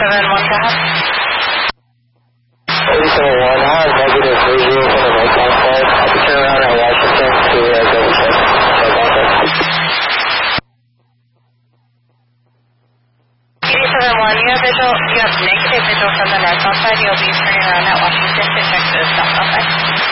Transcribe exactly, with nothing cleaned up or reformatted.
eighty-seven one, go ahead. eighty-seven one, I have negative visual from the northbound side. I'll be turning around at Washington to uh, double check. eighty-seven one, you have visual, you have negative visual from the northbound side. You'll be turning around at Washington to check the southbound side.